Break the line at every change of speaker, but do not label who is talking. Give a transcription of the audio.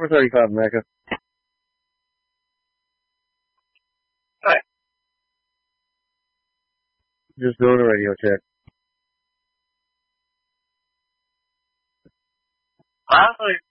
435 Mecca.
Hi.
Just doing a radio check.
Honestly,